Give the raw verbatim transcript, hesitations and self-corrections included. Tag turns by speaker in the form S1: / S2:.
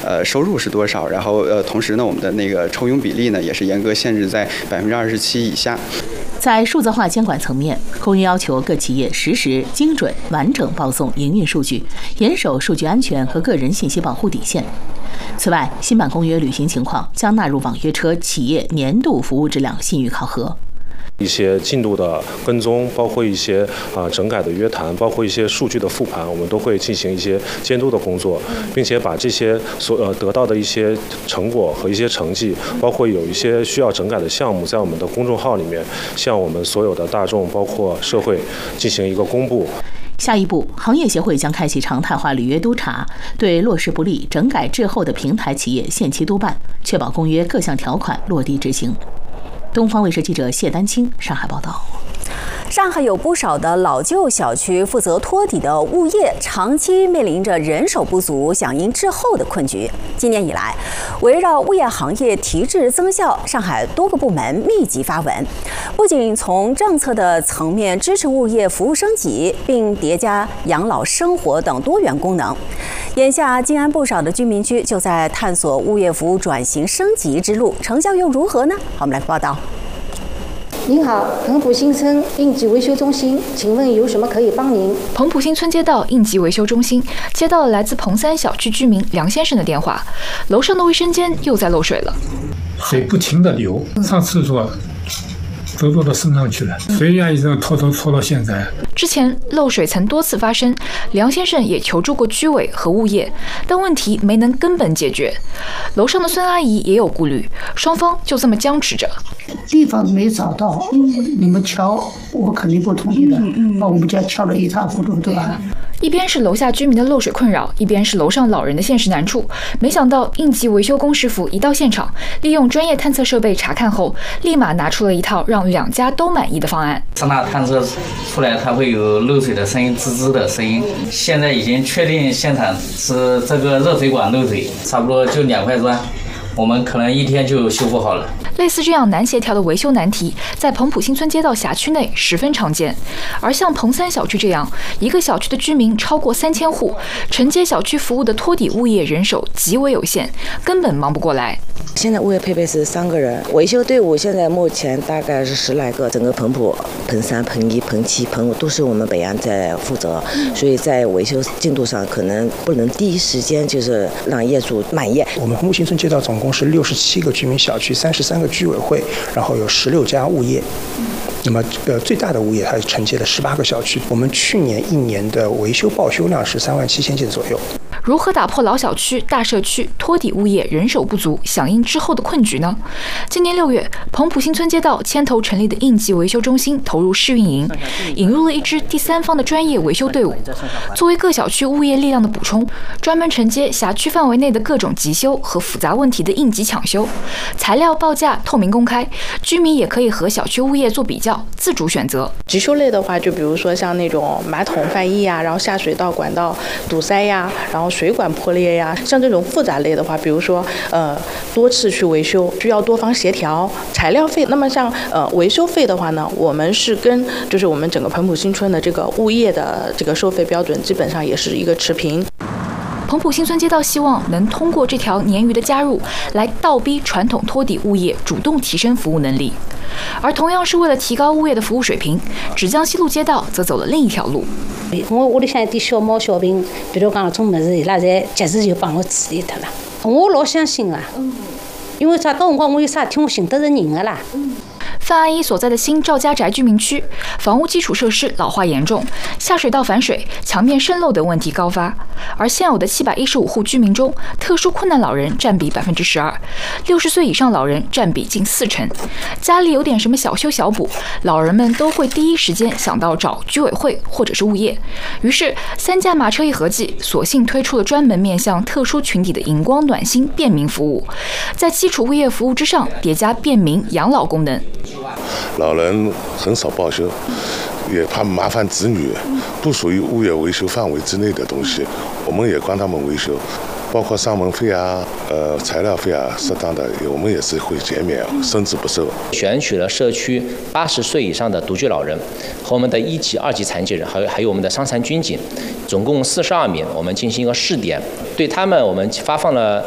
S1: 呃收入是多少，然后呃同时呢，我们的那个抽佣比例呢也是严格限制在百分之二十七以下。
S2: 在数字化监管层面，工业要求各企业实时、精准、完整报送营运数据，严守数据安全和个人信息保护底线。此外，新版公约履行情况将纳入网约车企业年度服务质量信誉考核。
S3: 一些进度的跟踪，包括一些啊、呃、整改的约谈，包括一些数据的复盘，我们都会进行一些监督的工作，并且把这些所呃得到的一些成果和一些成绩，包括有一些需要整改的项目，在我们的公众号里面向我们所有的大众，包括社会进行一个公布。
S2: 下一步，行业协会将开启常态化履约督查，对落实不力、整改滞后的平台企业限期督办，确保公约各项条款落地执行。东方卫视记者谢丹青上海报道。
S4: 上海有不少的老旧小区负责托底的物业长期面临着人手不足、响应滞后的困局。今年以来，围绕物业行业提质增效，上海多个部门密集发文，不仅从政策的层面支持物业服务升级，并叠加养老生活等多元功能。眼下，静安不少的居民区就在探索物业服务转型升级之路，成效又如何呢？好，我们来报道。
S5: 您好，彭浦新村应急维修中心，请问有什么可以帮您？
S6: 彭浦新村街道应急维修中心接到了来自彭三小区居民梁先生的电话，楼上的卫生间又在漏水了，
S7: 水不停的流，上厕所都落到身上去了，水呀一直拖拖拖到现在。
S6: 之前漏水曾多次发生，梁先生也求助过居委和物业，但问题没能根本解决。楼上的孙阿姨也有顾虑，双方就这么僵持着。
S8: 地方没找到，你们敲，我肯定不同意的，把我们家敲得一塌糊涂，对吧？
S6: 一边是楼下居民的漏水困扰，一边是楼上老人的现实难处。没想到应急维修工师傅一到现场，利用专业探测设备查看后，立马拿出了一套让两家都满意的方案。
S9: 声呐探测出来，它会有漏水的声音、滋滋的声音。现在已经确定现场是这个热水管漏水，差不多就两块砖。我们可能一天就修复好了。
S6: 类似这样难协调的维修难题，在彭浦新村街道辖区内十分常见。而像彭三小区这样，一个小区的居民超过三千户，承接小区服务的托底物业人手极为有限，根本忙不过来。
S10: 现在物业配备是三个人，维修队伍现在目前大概是十来个，整个彭浦、彭三、彭一、彭七、彭五都是我们北安在负责，所以在维修进度上可能不能第一时间就是让业主满意。
S11: 我们彭浦新村街道总共是六十七个居民小区，三十三个居委会，然后有十六家物业。那么，呃，最大的物业它承接了十八个小区。我们去年一年的维修报修量是三万七千件左右。
S6: 如何打破老小区、大社区托底物业人手不足、响应滞后的困局呢？今年六月，彭浦新村街道牵头成立的应急维修中心投入试运营，引入了一支第三方的专业维修队伍，作为各小区物业力量的补充，专门承接辖区范围内的各种急修和复杂问题的应急抢修，材料报价透明公开，居民也可以和小区物业做比较，自主选择。
S12: 急修类的话，就比如说像那种马桶泛溢呀，然后下水道管道堵塞呀，然后水管破裂呀，像这种复杂类的话，比如说呃多次去维修，需要多方协调，材料费。那么像呃维修费的话呢，我们是跟就是我们整个彭浦新村的这个物业的这个收费标准基本上也是一个持平。
S6: 彭浦新村街道希望能通过这条鲶鱼的加入，来倒逼传统托底物业主动提升服务能力。而同样是为了提高物业的服务水平，芷江西路街道则走了另一条路。
S5: 我屋里向一点小猫小病，比如讲那种物事，伊拉侪及时就帮我处理脱了。我老相信啊，因为啥到辰光我有啥事体我寻得着人个啦。
S6: 范阿姨所在的新赵家宅居民区，房屋基础设施老化严重，下水道反水、墙面渗漏等问题高发。而现有的七百一十五户居民中，特殊困难老人占比百分之十二，六十岁以上老人占比近四成。家里有点什么小修小补，老人们都会第一时间想到找居委会或者是物业。于是三驾马车一合计，索性推出了专门面向特殊群体的荧光暖心便民服务，在基础物业服务之上叠加便民养老功能。
S13: 老人很少报修，也怕麻烦子女，不属于物业维修范围之内的东西，我们也帮他们维修，包括上门费啊、呃材料费啊，适当的我们也是会减免，甚至不收。
S14: 选取了社区八十岁以上的独居老人和我们的一级、二级残疾人，还有还有我们的伤残军警，总共四十二名，我们进行一个试点，对他们我们发放了